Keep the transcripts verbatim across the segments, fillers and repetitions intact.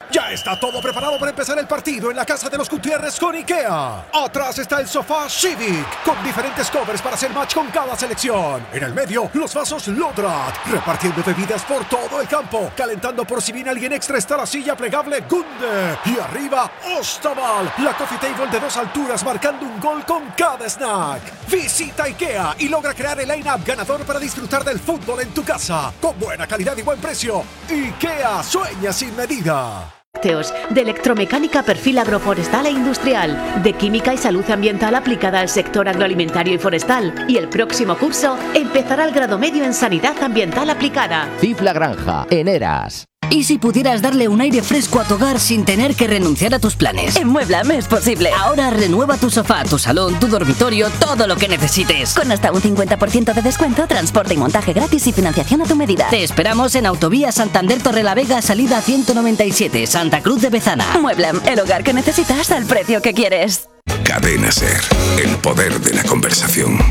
Ya está todo preparado para empezar el partido en la casa de los Gutiérrez con IKEA. Atrás está el sofá Civic, con diferentes covers para hacer match con cada selección. En el medio, los vasos Lodrat, repartiendo bebidas por todo el campo. Calentando por si viene alguien extra está la silla plegable Gunde. Y arriba, Ostaval, la coffee table de dos alturas marcando un gol con cada snack. Visita IKEA y logra crear el line-up ganador para disfrutar del fútbol en tu casa. Con buena calidad y buen precio. IKEA, sueña sin medida. Lácteos, de electromecánica perfil agroforestal e industrial, de química y salud ambiental aplicada al sector agroalimentario y forestal. Y el próximo curso empezará el grado medio en sanidad ambiental aplicada. C I F La Granja, en Eras. ¿Y si pudieras darle un aire fresco a tu hogar sin tener que renunciar a tus planes? En Mueblam es posible. Ahora renueva tu sofá, tu salón, tu dormitorio, todo lo que necesites. Con hasta un cincuenta por ciento de descuento, transporte y montaje gratis y financiación a tu medida. Te esperamos en Autovía Santander Torrelavega, salida ciento noventa y siete, Santa Cruz de Bezana. Mueblam, el hogar que necesitas al precio que quieres. Cadena SER, el poder de la conversación.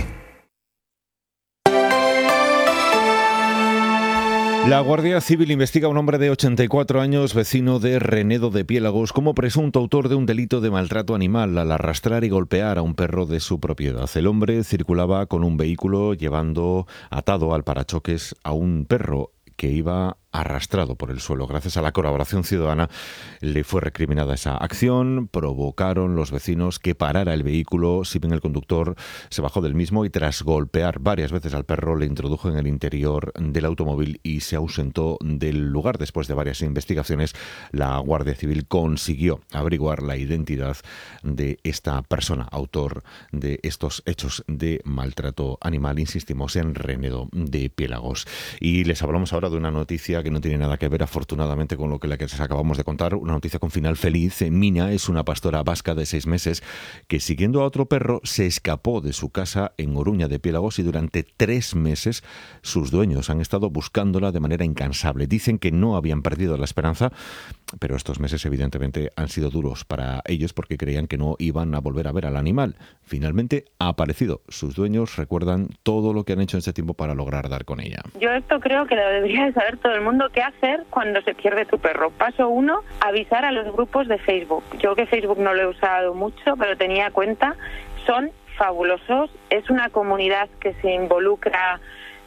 La Guardia Civil investiga a un hombre de ochenta y cuatro años, vecino de Renedo de Piélagos, como presunto autor de un delito de maltrato animal al arrastrar y golpear a un perro de su propiedad. El hombre circulaba con un vehículo llevando atado al parachoques a un perro que iba arrastrado por el suelo. Gracias a la colaboración ciudadana le fue recriminada esa acción. Provocaron los vecinos que parara el vehículo, si bien el conductor se bajó del mismo y tras golpear varias veces al perro le introdujo en el interior del automóvil y se ausentó del lugar. Después de varias investigaciones, la Guardia Civil consiguió averiguar la identidad de esta persona, autor de estos hechos de maltrato animal, insistimos, en Renedo de Piélagos. Y les hablamos ahora de una noticia que no tiene nada que ver, afortunadamente, con lo que les acabamos de contar. Una noticia con final feliz. Mina es una pastora vasca de seis meses que, siguiendo a otro perro, se escapó de su casa en Oruña de Piélagos y durante tres meses sus dueños han estado buscándola de manera incansable. Dicen que no habían perdido la esperanza, pero estos meses evidentemente han sido duros para ellos porque creían que no iban a volver a ver al animal. Finalmente ha aparecido. Sus dueños recuerdan todo lo que han hecho en ese tiempo para lograr dar con ella. Yo esto creo que lo debería de saber todo el mundo. ¿Qué hacer cuando se pierde tu perro? Paso uno, avisar a los grupos de Facebook. Yo que Facebook no lo he usado mucho, pero tenía cuenta. Son fabulosos. Es una comunidad que se involucra,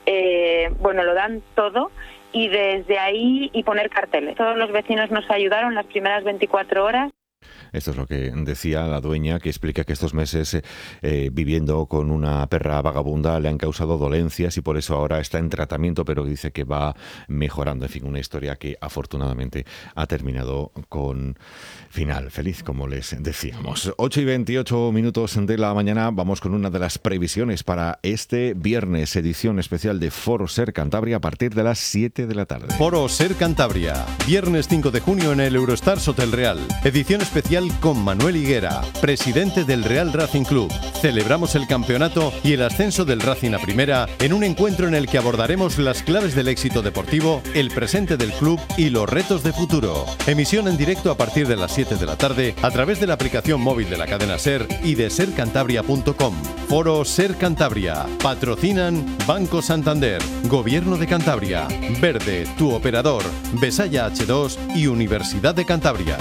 eh, bueno, lo dan todo. Y desde ahí, y poner carteles. Todos los vecinos nos ayudaron las primeras veinticuatro horas. Esto es lo que decía la dueña, que explica que estos meses eh, eh, viviendo con una perra vagabunda le han causado dolencias y por eso ahora está en tratamiento, pero dice que va mejorando. En fin, una historia que afortunadamente ha terminado con final feliz, como les decíamos. ocho y veintiocho minutos de la mañana, vamos con una de las previsiones para este viernes, edición especial de Foro Ser Cantabria a partir de las siete de la tarde. Foro Ser Cantabria, viernes cinco de junio en el Eurostars Hotel Real. Edición especial con Manuel Higuera, presidente del Real Racing Club. Celebramos el campeonato y el ascenso del Racing a Primera en un encuentro en el que abordaremos las claves del éxito deportivo, el presente del club y los retos de futuro. Emisión en directo a partir de las siete de la tarde a través de la aplicación móvil de la cadena SER y de ser cantabria punto com. Foro Ser Cantabria. Patrocinan Banco Santander, Gobierno de Cantabria, Verde, tu operador, Besaya hache dos y Universidad de Cantabria.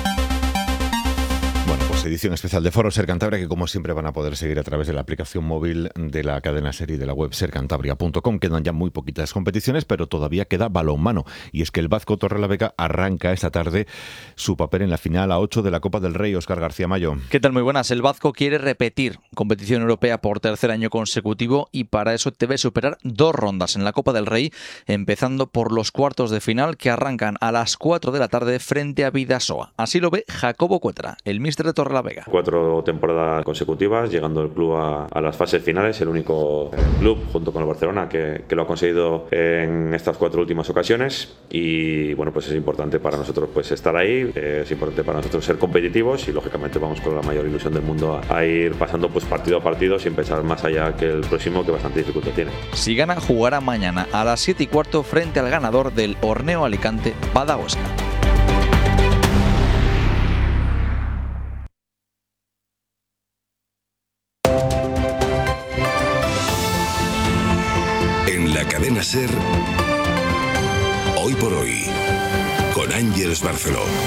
Edición especial de Foro Ser Cantabria, que como siempre van a poder seguir a través de la aplicación móvil de la cadena SER y de la web ser cantabria punto com. Quedan ya muy poquitas competiciones, pero todavía queda balonmano. Y es que el Vazco Torrelavega arranca esta tarde su papel en la final a ocho de la Copa del Rey. Óscar García Mayo. ¿Qué tal? Muy buenas. El Vazco quiere repetir competición europea por tercer año consecutivo y para eso debe superar dos rondas en la Copa del Rey, empezando por los cuartos de final que arrancan a las cuatro de la tarde frente a Bidasoa. Así lo ve Jacobo Cuetra, el míster de Torrelavega. Vega. Cuatro temporadas consecutivas, llegando el club a, a las fases finales, el único club junto con el Barcelona que, que lo ha conseguido en estas cuatro últimas ocasiones y bueno, pues es importante para nosotros pues estar ahí, es importante para nosotros ser competitivos y lógicamente vamos con la mayor ilusión del mundo a, a ir pasando pues partido a partido sin pensar más allá que el próximo, que bastante dificultad tiene. Si gana, jugará mañana a las siete y cuarto frente al ganador del Horneo Alicante Badajoz. En la cadena SER, hoy por hoy, con Ángeles Barceló.